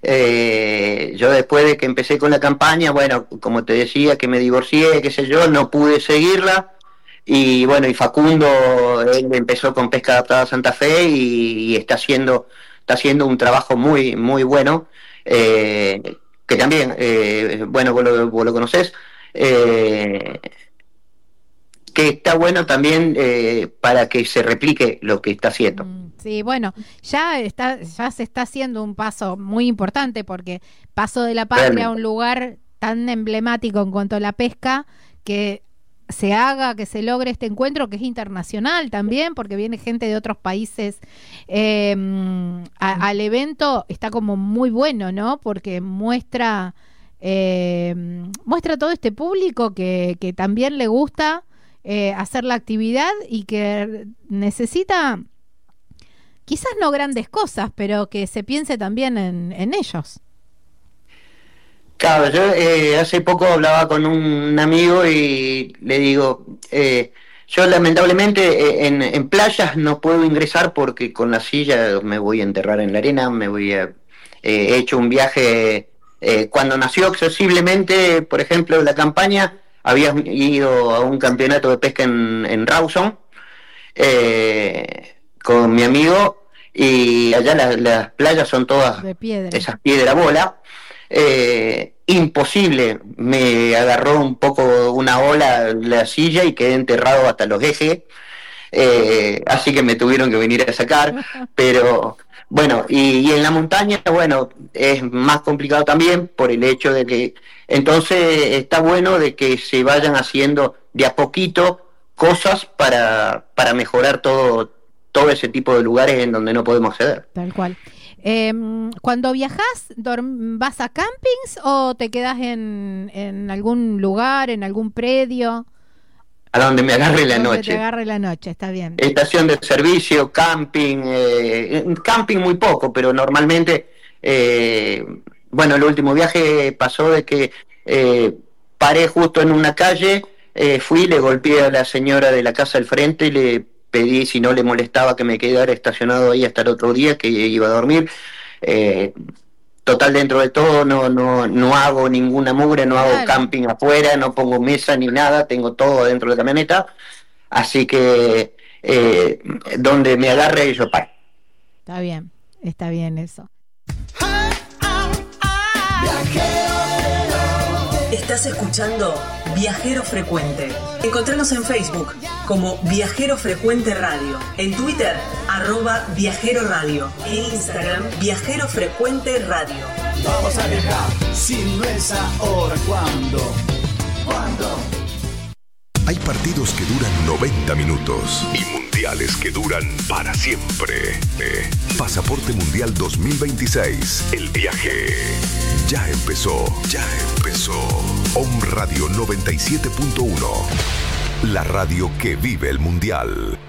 Yo después de que empecé con la campaña, bueno, como te decía, que me divorcié, qué sé yo, no pude seguirla. Y bueno, y Facundo, él empezó con Pesca Adaptada Santa Fe y está haciendo un trabajo muy, muy bueno, que también, bueno, vos lo conocés, que está bueno también para que se replique lo que está haciendo. Sí, bueno, ya se está haciendo un paso muy importante, porque Paso de la Patria, un lugar tan emblemático en cuanto a la pesca, que se logre este encuentro, que es internacional también, porque viene gente de otros países al evento, está como muy bueno, ¿no? Porque muestra todo este público que también le gusta hacer la actividad y que necesita quizás no grandes cosas, pero que se piense también en ellos. Claro, yo hace poco hablaba con un amigo y le digo, yo lamentablemente en playas no puedo ingresar porque con la silla me voy a enterrar en la arena, he hecho un viaje, cuando nació Accesiblemente, por ejemplo, la campaña, había ido a un campeonato de pesca en Rawson con mi amigo, y allá las playas son todas de piedra, esas piedra bola. Imposible, me agarró un poco una ola la silla y quedé enterrado hasta los ejes, así que me tuvieron que venir a sacar. Pero bueno, y en la montaña, bueno, es más complicado también por el hecho de que entonces está bueno de que se vayan haciendo de a poquito cosas para mejorar todo ese tipo de lugares en donde no podemos acceder. Tal cual. Cuando viajás, ¿vas a campings o te quedás en algún lugar, en algún predio? A donde me agarre la noche. Te agarre la noche, está bien. Estación de servicio, camping, camping muy poco, pero normalmente, bueno, el último viaje pasó de que paré justo en una calle, fui, le golpeé a la señora de la casa al frente y le pedí si no le molestaba que me quedara estacionado ahí hasta el otro día, que iba a dormir. Total, dentro de todo no hago ninguna mugre, no hago camping afuera, no pongo mesa ni nada, tengo todo dentro de la camioneta, así que donde me agarre yo paro. Está bien eso. Estás escuchando Viajero Frecuente. Encontranos en Facebook como Viajero Frecuente Radio, en Twitter @Viajero Radio, en Instagram Viajero Frecuente Radio. Vamos a viajar, si no es ahora, ¿cuándo? Hay partidos que duran 90 minutos y mundiales que duran para siempre. Pasaporte Mundial 2026. El viaje ya empezó. Om Radio 97.1. La radio que vive el mundial.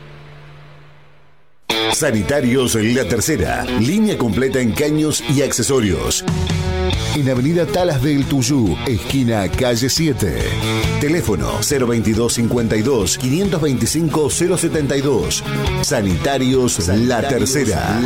Sanitarios La Tercera. Línea completa en caños y accesorios. En Avenida Talas del Tuyú, esquina calle 7. Teléfono 022 52 525 072. Sanitarios La Tercera.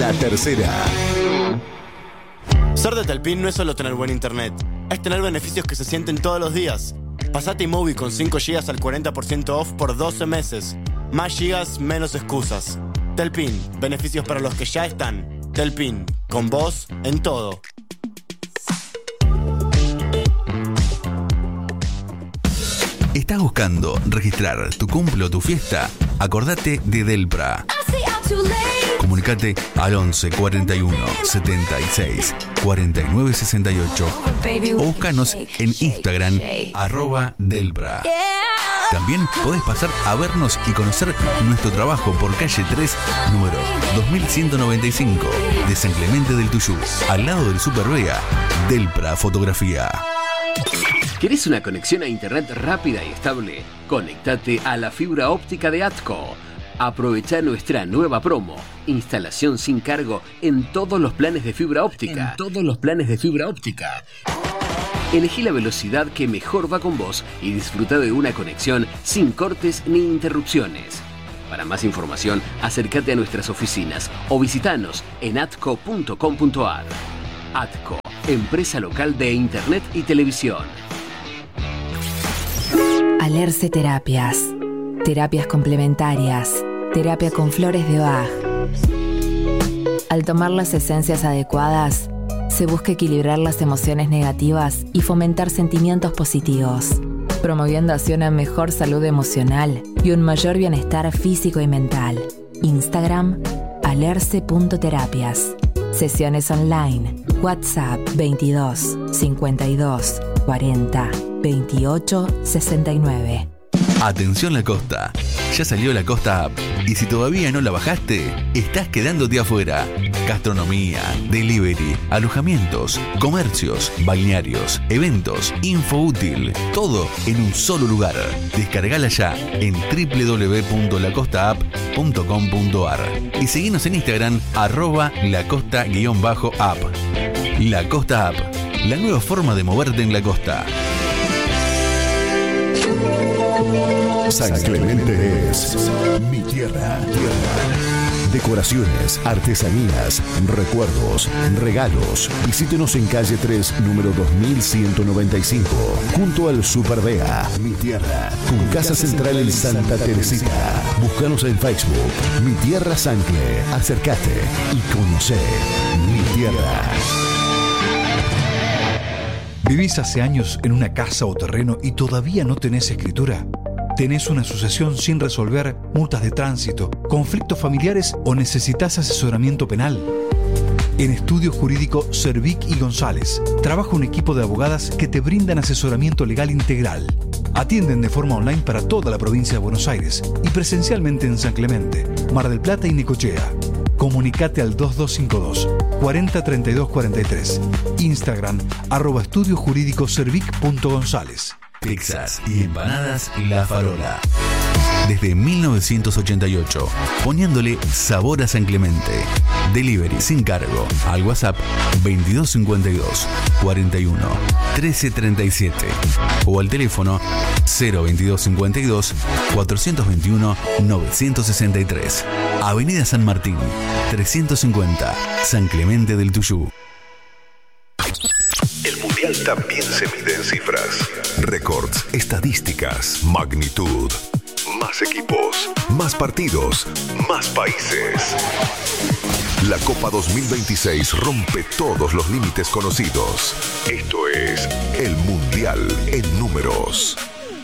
Ser de Telpin no es solo tener buen internet, es tener beneficios que se sienten todos los días. Pasate iMovie con 5 GB al 40% off por 12 meses. Más gigas, menos excusas. Telpin, beneficios para los que ya están. Telpin, con vos en todo. ¿Estás buscando registrar tu cumple o tu fiesta? Acordate de Delpra. Comunicate al 11 41 76 49 68 o búscanos en Instagram @Delpra. También podés pasar a vernos y conocer nuestro trabajo por calle 3, número 2195 de San Clemente del Tuyú, al lado del Super Vega. Delpra Fotografía. ¿Querés una conexión a internet rápida y estable? Conéctate a la fibra óptica de ATCO. Aprovecha nuestra nueva promo. Instalación sin cargo en todos los planes de fibra óptica. Elegí la velocidad que mejor va con vos y disfruta de una conexión sin cortes ni interrupciones. Para más información, acércate a nuestras oficinas o visitanos en atco.com.ar. ATCO, empresa local de Internet y televisión. Alerce Terapias. Terapias complementarias. Terapia con flores de Bach. Al tomar las esencias adecuadas, se busca equilibrar las emociones negativas y fomentar sentimientos positivos, promoviendo así una mejor salud emocional y un mayor bienestar físico y mental. Instagram, alerce.terapias. Sesiones online. WhatsApp 22 52 40 28 69. Atención La Costa, ya salió La Costa App y si todavía no la bajaste, estás quedándote afuera. Gastronomía, delivery, alojamientos, comercios, balnearios, eventos, info útil, todo en un solo lugar. Descargala ya en www.lacosta.app.com.ar y seguinos en Instagram @lacosta_app. La Costa App, la nueva forma de moverte en la costa. San Clemente es mi tierra. Decoraciones, artesanías, recuerdos, regalos. Visítenos en calle 3, número 2195, junto al Super Bea. Mi tierra, con casa central en Santa Teresita. Búscanos en Facebook, Mi Tierra Sancle. Acércate y conoce mi tierra. ¿Vivís hace años en una casa o terreno y todavía no tenés escritura? ¿Tenés una sucesión sin resolver, multas de tránsito, conflictos familiares o necesitas asesoramiento penal? En Estudio Jurídico Cervic y González trabaja un equipo de abogadas que te brindan asesoramiento legal integral. Atienden de forma online para toda la provincia de Buenos Aires y presencialmente en San Clemente, Mar del Plata y Necochea. Comunicate al 2252 40 32 43. Instagram @estudiojurídicocervic.gonzález. Pizzas y empanadas La Farola. Desde 1988, poniéndole sabor a San Clemente. Delivery sin cargo al WhatsApp 2252 41 1337 o al teléfono 02252 421 963. Avenida San Martín, 350, San Clemente del Tuyú. El Mundial también se mide en cifras. Récords, estadísticas, magnitud. Más equipos, más partidos, más países. La Copa 2026 rompe todos los límites conocidos. Esto es el Mundial en números.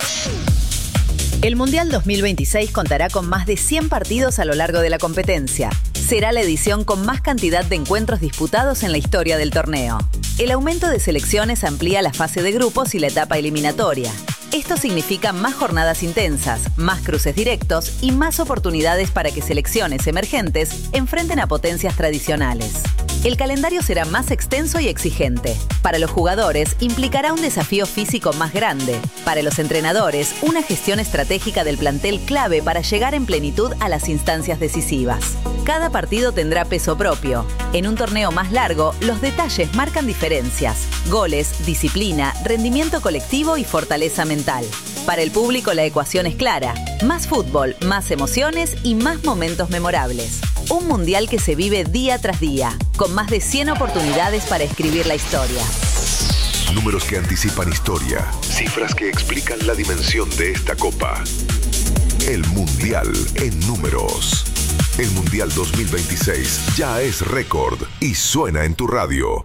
El Mundial 2026 contará con más de 100 partidos a lo largo de la competencia. Será la edición con más cantidad de encuentros disputados en la historia del torneo. El aumento de selecciones amplía la fase de grupos y la etapa eliminatoria. Esto significa más jornadas intensas, más cruces directos y más oportunidades para que selecciones emergentes enfrenten a potencias tradicionales. El calendario será más extenso y exigente. Para los jugadores implicará un desafío físico más grande. Para los entrenadores, una gestión estratégica del plantel clave para llegar en plenitud a las instancias decisivas. Cada partido tendrá peso propio. En un torneo más largo, los detalles marcan diferencias. Goles, disciplina, rendimiento colectivo y fortaleza mental. Para el público la ecuación es clara. Más fútbol, más emociones y más momentos memorables. Un mundial que se vive día tras día, con más de 100 oportunidades para escribir la historia. Números que anticipan historia, cifras que explican la dimensión de esta copa. El Mundial en números. El Mundial 2026 ya es récord y suena en tu radio.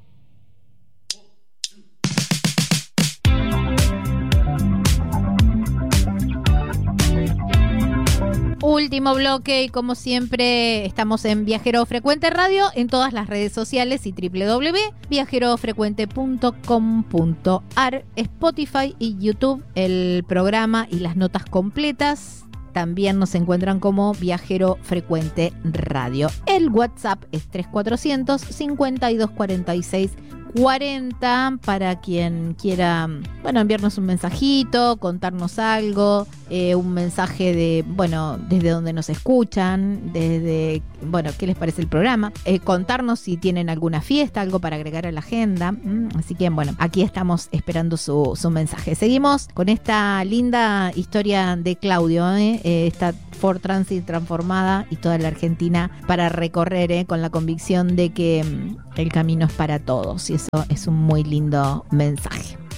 Último bloque y como siempre estamos en Viajero Frecuente Radio en todas las redes sociales y www.viajerofrecuente.com.ar, Spotify y YouTube, el programa y las notas completas. También nos encuentran como Viajero Frecuente Radio. El WhatsApp es 3400 5246 40 para quien quiera, enviarnos un mensajito, contarnos algo, un mensaje de, desde donde nos escuchan, desde, qué les parece el programa, contarnos si tienen alguna fiesta, algo para agregar a la agenda. Así que, aquí estamos esperando su mensaje. Seguimos con esta linda historia de Claudio, esta Ford Transit transformada y toda la Argentina para recorrer, con la convicción de que el camino es para todos, y eso es un muy lindo mensaje.